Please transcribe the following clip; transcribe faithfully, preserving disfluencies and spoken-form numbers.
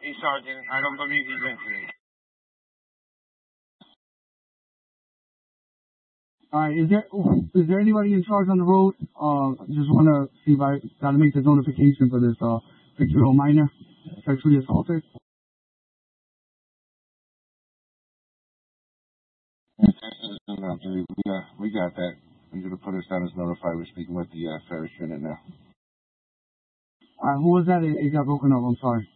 Hey, Sergeant, I don't believe he's in today. All right, is there is there anybody in charge on the road? Uh, just want to see if I got to make the notification for this uh fictional minor sexually assaulted. No, we got, we got that. I'm going to put us down as notified. We're speaking with the uh, Ferris unit now. All right, who was that? It, it got broken up. I'm sorry.